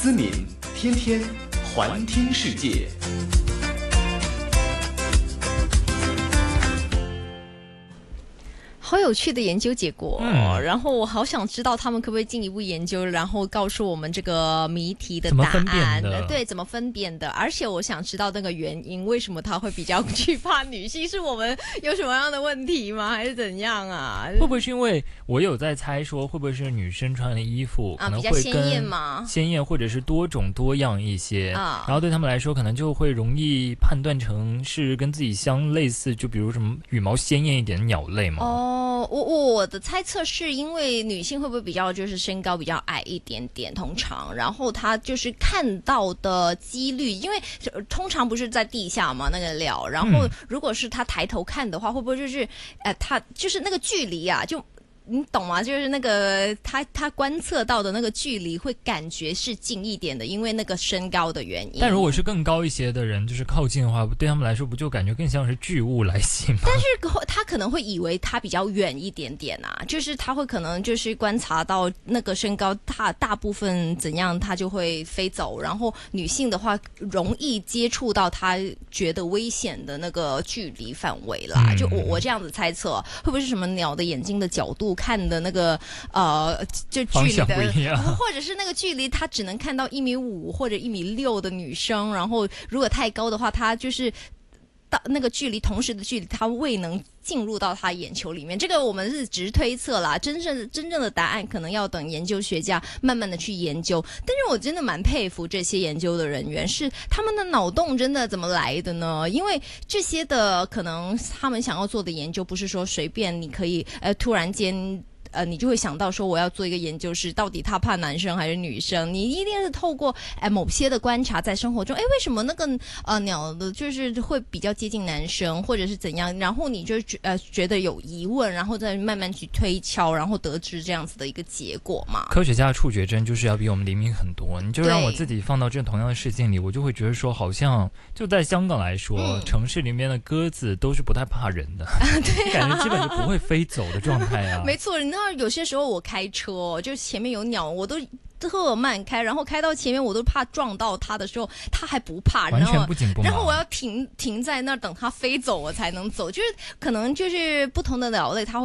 思敏，天天环听世界。 好有趣的研究结果，然后我好想知道他们可不可以进一步研究，然后告诉我们这个谜题的答案，对，怎么分辨的？而且我想知道那个原因，为什么他会比较惧怕女性？是我们有什么样的问题吗？还是怎样啊？ 会不会是因为我有在猜说，会不会是女生穿的衣服可能会比较鲜艳吗？ 鲜艳或者是多种多样一些，然后对他们来说可能就会容易判断成是跟自己相类似，就比如什么羽毛鲜艳一点的鸟类嘛。 我的猜测是因为女性会不会比较就是身高比较矮一点点，通常，然后她就是看到的几率，因为通常不是在地下嘛那个鸟，然后如果是她抬头看的话，会不会就是她就是那个距离啊就。你懂吗？就是那个他观测到的那个距离会感觉是近一点的，因为那个身高的原因。 但如果是更高一些的人，就是靠近的话，对他们来说不就感觉更像是巨物来袭吗？ 但是他可能会以为他比较远一点点啊，就是他会可能就是观察到那个身高，他大部分怎样，他就会飞走。然后女性的话，容易接触到他觉得危险的那个距离范围啦。就我这样子猜测，会不会是什么鸟的眼睛的角度？看的那个就距离的，或者是那个距离，他只能看到1.5米或者1.6米的女生，然后如果太高的话，他就是到那个距离，同时的距离，他未能进入到他眼球里面。这个我们是只是推测啦，真正的答案可能要等研究学家慢慢的去研究。但是我真的蛮佩服这些研究的人员，是他们的脑洞真的怎么来的呢？因为这些的可能他们想要做的研究，不是说随便你可以突然间。你就会想到说我要做一个研究是到底他怕男生还是女生，你一定是透过某些的观察在生活中，为什么那个鸟的就是会比较接近男生或者是怎样，然后你就觉得有疑问，然后再慢慢去推敲，然后得知这样子的一个结果嘛。 科学家的触觉真就是要比我们灵敏很多，你就让我自己放到这同样的事件里，我就会觉得说好像就在香港来说，城市里面的鸽子都是不太怕人的，对感觉基本就不会飞走的状态啊。 没错，你知道有些时候我开车就前面有鸟，我都特慢开，然后开到前面我都怕撞到它的时候，它还不怕， 完全不紧不慢， 然后我要停在那儿等它飞走我才能走，就是可能就是不同的鸟类它会